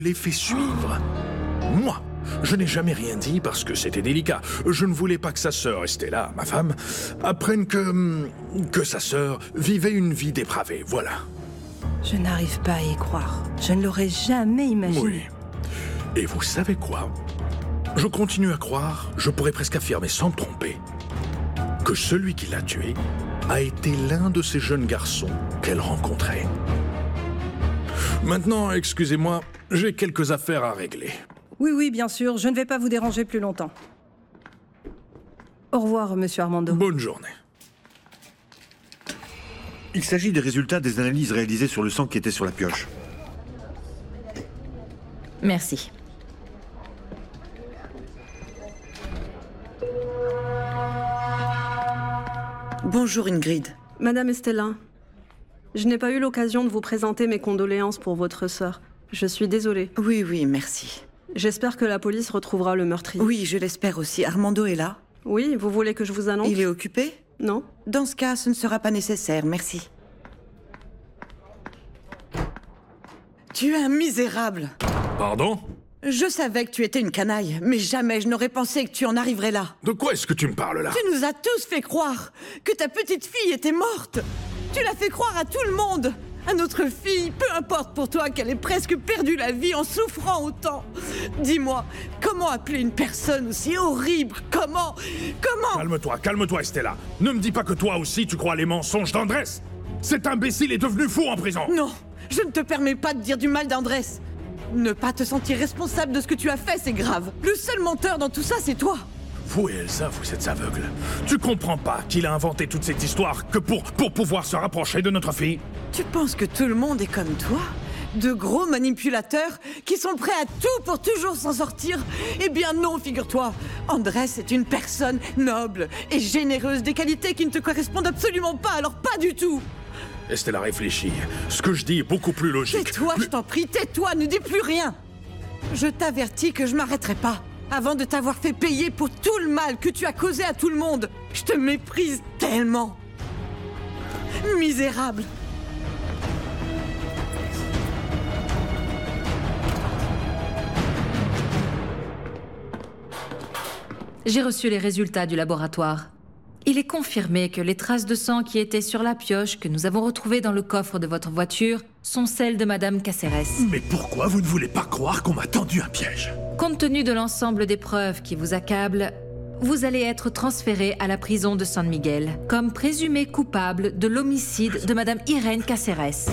les fait suivre. Moi, je n'ai jamais rien dit parce que c'était délicat. Je ne voulais pas que sa sœur, Estella, ma femme, apprenne que sa sœur vivait une vie dépravée, voilà. Je n'arrive pas à y croire. Je ne l'aurais jamais imaginé. Oui. Et vous savez quoi? Je continue à croire, je pourrais presque affirmer sans me tromper, que celui qui l'a tué a été l'un de ces jeunes garçons qu'elle rencontrait. Maintenant, excusez-moi, j'ai quelques affaires à régler. Oui, bien sûr, je ne vais pas vous déranger plus longtemps. Au revoir, monsieur Armando. Bonne journée. Il s'agit des résultats des analyses réalisées sur le sang qui était sur la pioche. Merci. Bonjour Ingrid. Madame Estella, je n'ai pas eu l'occasion de vous présenter mes condoléances pour votre sœur. Je suis désolée. Oui, merci. J'espère que la police retrouvera le meurtrier. Oui, je l'espère aussi. Armando est là? Oui, vous voulez que je vous annonce? Il est occupé? Non. Dans ce cas, ce ne sera pas nécessaire, merci. Tu es un misérable. Pardon? Je savais que tu étais une canaille, mais jamais je n'aurais pensé que tu en arriverais là. De quoi est-ce que tu me parles là? Tu nous as tous fait croire que ta petite fille était morte. Tu l'as fait croire à tout le monde. À notre fille, peu importe pour toi qu'elle ait presque perdu la vie en souffrant autant. Dis-moi, comment appeler une personne aussi horrible? Comment? Calme-toi, Estella. Ne me dis pas que toi aussi tu crois les mensonges d'Andrés. Cet imbécile est devenu fou en prison. Non, je ne te permets pas de dire du mal d'Andrés. Ne pas te sentir responsable de ce que tu as fait, c'est grave. Le seul menteur dans tout ça, c'est toi. Vous et Elsa, vous êtes aveugles. Tu comprends pas qu'il a inventé toute cette histoire que pour pouvoir se rapprocher de notre fille? Tu penses que tout le monde est comme toi? De gros manipulateurs qui sont prêts à tout pour toujours s'en sortir? Eh bien non, figure-toi. Andrés est une personne noble et généreuse, des qualités qui ne te correspondent absolument pas, alors pas du tout. Estella, réfléchis. Ce que je dis est beaucoup plus logique. Tais-toi, je t'en prie, tais-toi, ne dis plus rien. Je t'avertis que je m'arrêterai pas avant de t'avoir fait payer pour tout le mal que tu as causé à tout le monde. Je te méprise tellement. Misérable. J'ai reçu les résultats du laboratoire. Il est confirmé que les traces de sang qui étaient sur la pioche que nous avons retrouvées dans le coffre de votre voiture sont celles de Madame Caceres. Mais pourquoi vous ne voulez pas croire qu'on m'a tendu un piège? Compte tenu de l'ensemble des preuves qui vous accablent, vous allez être transféré à la prison de San Miguel comme présumé coupable de l'homicide de Madame Irene Caceres.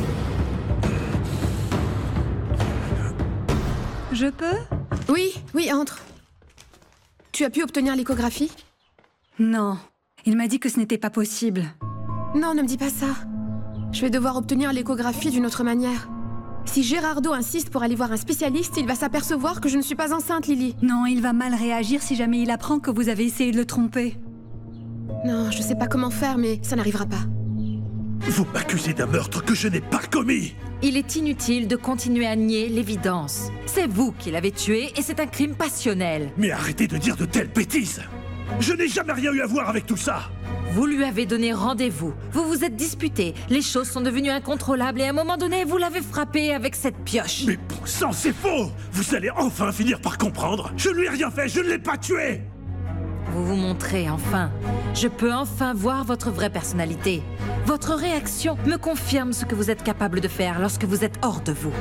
Je peux? Oui, entre. Tu as pu obtenir l'échographie? Non. Il m'a dit que ce n'était pas possible. Non, ne me dis pas ça. Je vais devoir obtenir l'échographie d'une autre manière. Si Gerardo insiste pour aller voir un spécialiste, il va s'apercevoir que je ne suis pas enceinte, Lily. Non, il va mal réagir si jamais il apprend que vous avez essayé de le tromper. Non, je sais pas comment faire, mais ça n'arrivera pas. Vous m'accusez d'un meurtre que je n'ai pas commis! Il est inutile de continuer à nier l'évidence. C'est vous qui l'avez tué et c'est un crime passionnel. Mais arrêtez de dire de telles bêtises! Je n'ai jamais rien eu à voir avec tout ça! Vous lui avez donné rendez-vous, vous vous êtes disputés, les choses sont devenues incontrôlables et à un moment donné, vous l'avez frappé avec cette pioche. Mais bon sang, c'est faux! Vous allez enfin finir par comprendre! Je ne lui ai rien fait, je ne l'ai pas tué! Vous vous montrez enfin. Je peux enfin voir votre vraie personnalité. Votre réaction me confirme ce que vous êtes capable de faire lorsque vous êtes hors de vous.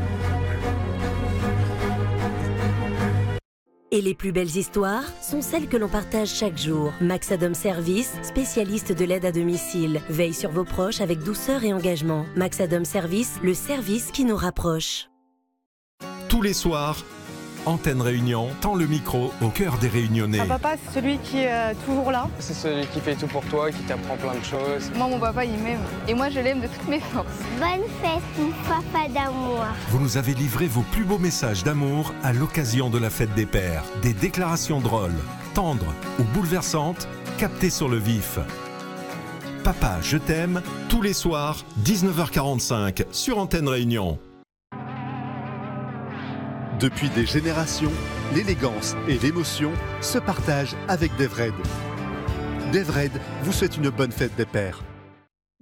Et les plus belles histoires sont celles que l'on partage chaque jour. Maxadom Service, spécialiste de l'aide à domicile, veille sur vos proches avec douceur et engagement. Maxadom Service, le service qui nous rapproche. Tous les soirs, Antenne Réunion tend le micro au cœur des Réunionnais. Un papa, c'est celui qui est toujours là. C'est celui qui fait tout pour toi, qui t'apprend plein de choses. Moi, mon papa, il m'aime. Et moi, je l'aime de toutes mes forces. Bonne fête, mon papa d'amour. Vous nous avez livré vos plus beaux messages d'amour à l'occasion de la fête des pères. Des déclarations drôles, tendres ou bouleversantes, captées sur le vif. Papa, je t'aime, tous les soirs, 19h45, sur Antenne Réunion. Depuis des générations, l'élégance et l'émotion se partagent avec Devred. Devred vous souhaite une bonne fête des pères.